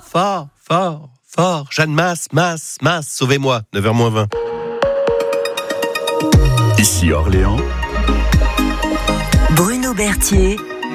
Jeanne Masse, sauvez-moi, 9h-20. Ici Orléans. Bruno Berthier.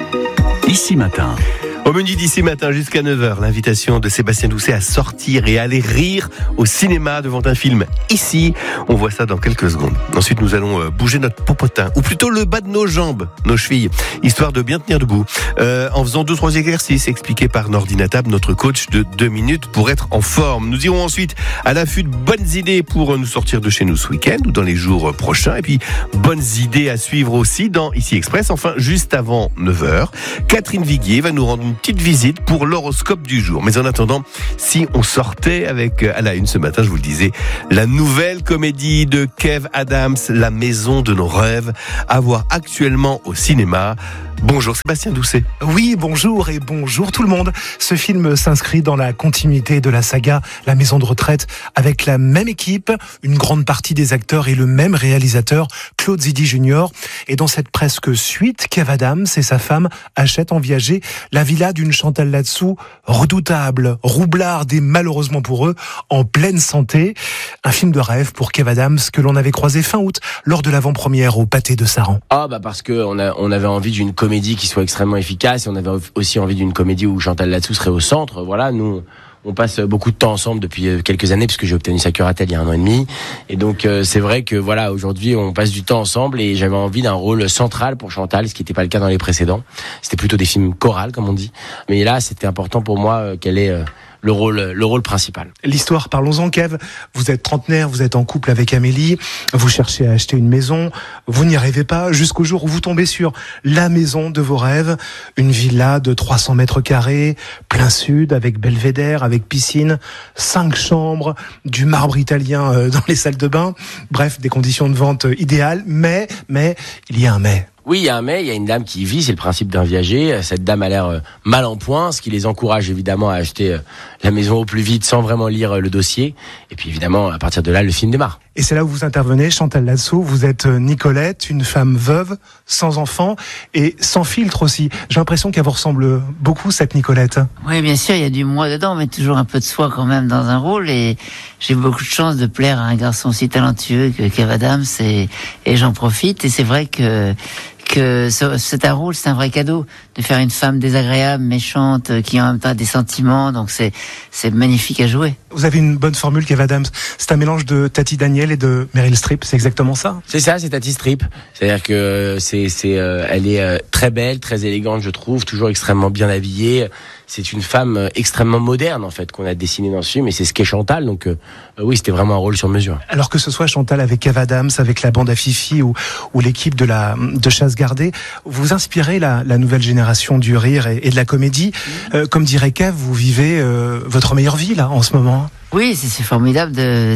Ici Matin. Au menu d'ici matin jusqu'à 9h, l'invitation de Sébastien Doucet à sortir et aller rire au cinéma devant un film. Ici, on voit ça dans quelques secondes. Ensuite, nous allons bouger notre popotin, ou plutôt le bas de nos jambes, nos chevilles, histoire de bien tenir debout, en faisant 2-3 exercices expliqués par Nordinatab, notre coach de 2 minutes pour être en forme. Nous irons ensuite à l'affût de bonnes idées pour nous sortir de chez nous ce week-end ou dans les jours prochains. Et puis, bonnes idées à suivre aussi dans Ici Express. Enfin, juste avant 9h, Catherine Viguier va nous rendre une petite visite pour l'horoscope du jour. Mais en attendant, si on sortait avec à la une ce matin, je vous le disais, la nouvelle comédie de Kev Adams, La maison de nos rêves, à voir actuellement au cinéma. Bonjour Sébastien Doucet. Oui, bonjour et bonjour tout le monde. Ce film s'inscrit dans la continuité de la saga La maison de retraite avec la même équipe, une grande partie des acteurs et le même réalisateur, Claude Zidi Jr. Et dans cette presque suite, Kev Adams et sa femme achètent en viager la villa d'une Chantal Latsou redoutable, roublarde et malheureusement pour eux, en pleine santé. Un film de rêve pour Kev Adams que l'on avait croisé fin août lors de l'avant-première au Pâté de Saran. Parce que on avait envie d'une comédie qui soit extrêmement efficace et on avait aussi envie d'une comédie où Chantal Latsou serait au centre. Voilà, nous on passe beaucoup de temps ensemble depuis quelques années puisque j'ai obtenu sa curatelle il y a 1 an et demi. Et donc c'est vrai que voilà, aujourd'hui on passe du temps ensemble et j'avais envie d'un rôle central pour Chantal, ce qui n'était pas le cas dans les précédents. C'était plutôt des films chorales comme on dit. Mais là c'était important pour moi qu'elle ait le rôle principal. L'histoire, parlons-en Kev. Vous êtes trentenaire, vous êtes en couple avec Amélie, vous cherchez à acheter une maison, vous n'y arrivez pas jusqu'au jour où vous tombez sur la maison de vos rêves, une villa de 300 mètres carrés, plein sud, avec belvédère, avec piscine, 5 chambres, du marbre italien dans les salles de bain, bref, des conditions de vente idéales, mais, il y a un mais. Oui, il y a un mais, il y a une dame qui y vit, c'est le principe d'un viager. Cette dame a l'air mal en point, ce qui les encourage évidemment à acheter la maison au plus vite sans vraiment lire le dossier. Et puis évidemment, à partir de là, le film démarre. Et c'est là où vous intervenez, Chantal Latsou. Vous êtes Nicolette, une femme veuve, sans enfant et sans filtre aussi. J'ai l'impression qu'elle vous ressemble beaucoup, cette Nicolette. Oui, bien sûr, il y a du moi dedans, mais toujours un peu de soi quand même dans un rôle. Et j'ai beaucoup de chance de plaire à un garçon aussi talentueux que Kev Adams et j'en profite. Et c'est vrai que c'est un rôle, c'est un vrai cadeau de faire une femme désagréable, méchante, qui en même temps a des sentiments, donc c'est magnifique à jouer. Vous avez une bonne formule, Kev Adams. C'est un mélange de Tati Daniel et de Meryl Streep, c'est exactement ça? C'est ça, c'est Tati Streep. C'est-à-dire que elle est très belle, très élégante, je trouve, toujours extrêmement bien habillée. C'est une femme extrêmement moderne, en fait, qu'on a dessinée dans ce film, et c'est ce qu'est Chantal, donc oui, c'était vraiment un rôle sur mesure. Alors que ce soit Chantal avec Kev Adams, avec la bande à Fifi ou l'équipe de Chasse Gardée, vous inspirez la nouvelle génération du rire et de la comédie. Comme dirait Kev, vous vivez votre meilleure vie, là, en ce moment. Oui, c'est formidable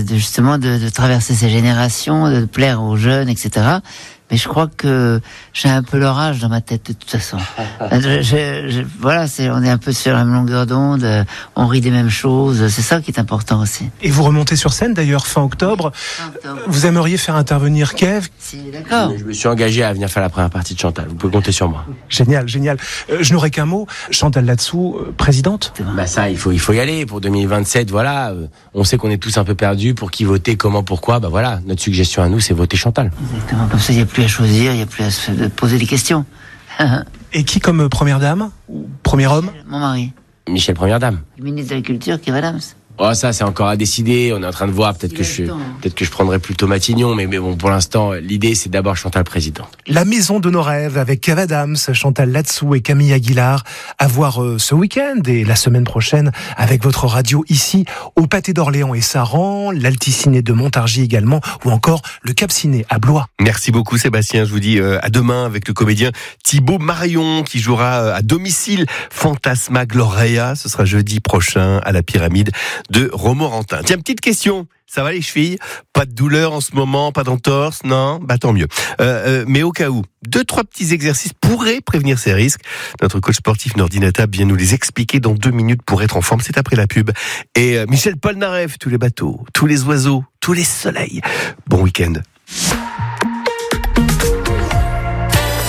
de traverser ces générations, de plaire aux jeunes, etc. Mais je crois que j'ai un peu leur âge dans ma tête de toute façon. Voilà, on est un peu sur la même longueur d'onde, on rit des mêmes choses, c'est ça qui est important aussi. Et vous remontez sur scène d'ailleurs fin octobre. Vous aimeriez faire intervenir Kev? Si, d'accord. Je me suis engagé à venir faire la première partie de Chantal, vous pouvez compter sur moi. Génial. Je n'aurai qu'un mot, Chantal Latsou, présidente? Ça, il faut y aller pour 2027, voilà. On sait qu'on est tous un peu perdus, pour qui voter, comment, pourquoi, voilà. Notre suggestion à nous, c'est voter Chantal. Exactement, comme ça il n'y a plus à choisir, il n'y a plus à se poser des questions. Et qui comme première dame ou premier homme? Mon mari. Michel, première dame. Le ministre de la Culture, Kev Adams. Oh, ça, c'est encore à décider. On est en train de voir. Peut-être que je prendrai plutôt Matignon. Mais bon, pour l'instant, l'idée, c'est d'abord Chantal présidente. La maison de nos rêves avec Kev Adams, Chantal Latsou et Camille Aguilar. À voir ce week-end et la semaine prochaine avec votre radio ici au Pâté d'Orléans et Saran, l'Alticiné de Montargis également, ou encore le Cap Ciné à Blois. Merci beaucoup Sébastien. Je vous dis à demain avec le comédien Thibaut Marion qui jouera à domicile Fantasmagoria. Ce sera jeudi prochain à la Pyramide de Romorantin. Tiens, petite question. Ça va les chevilles? Pas de douleur en ce moment? Pas d'entorse? Non? Tant mieux. Mais au cas où, 2-3 petits exercices pourraient prévenir ces risques. Notre coach sportif Nordinatab vient nous les expliquer dans 2 minutes pour être en forme. C'est après la pub. Et Michel Polnareff, tous les bateaux, tous les oiseaux, tous les soleils. Bon week-end.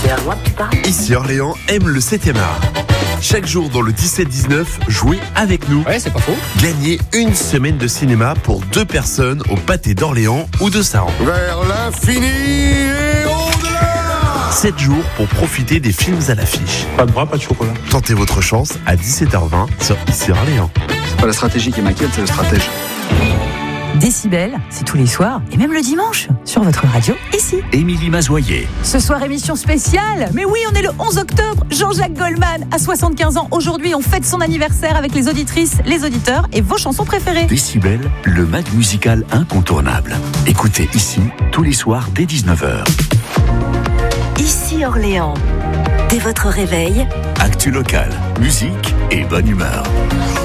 C'est à moi que tu parles? Ici Orléans aime le 7e art. Chaque jour dans le 17-19, jouez avec nous. Ouais, c'est pas faux. Gagnez une semaine de cinéma pour 2 personnes au Pâté d'Orléans ou de Saran. Vers l'infini et au-delà. 7 jours pour profiter des films à l'affiche. Pas de bras, pas de chocolat. Tentez votre chance à 17h20 sur Ici Orléans. C'est pas la stratégie qui m'inquiète, c'est le stratège. Décibel, c'est tous les soirs et même le dimanche sur votre radio ici. Émilie Mazoyer. Ce soir, émission spéciale. Mais oui, on est le 11 octobre. Jean-Jacques Goldman a 75 ans. Aujourd'hui, on fête son anniversaire avec les auditrices, les auditeurs et vos chansons préférées. Décibel, le mag musical incontournable. Écoutez ici tous les soirs dès 19h. Ici Orléans. Dès votre réveil, Actu local, musique et bonne humeur.